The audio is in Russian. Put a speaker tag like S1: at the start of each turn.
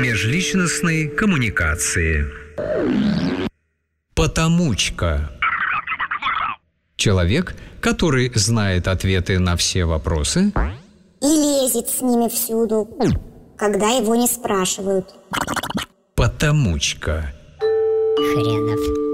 S1: межличностной коммуникации.
S2: Потомучка. Человек, который знает ответы на все вопросы
S3: и лезет с ними всюду, когда его не спрашивают.
S2: Потомучка.
S4: Хренов.